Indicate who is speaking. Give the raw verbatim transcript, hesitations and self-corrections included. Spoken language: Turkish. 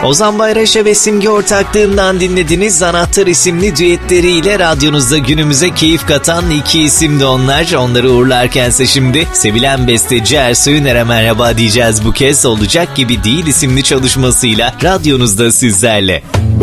Speaker 1: Ozan Bayraş'a ve Simge ortaklığından dinlediğiniz Anahtar isimli düetleriyle radyonuzda günümüze keyif katan iki isim de onlar. Onları uğurlarkense şimdi sevilen besteci Ersoy Üner'e merhaba diyeceğiz bu kez. Olacak Gibi Değil isimli çalışmasıyla radyonuzda sizlerle.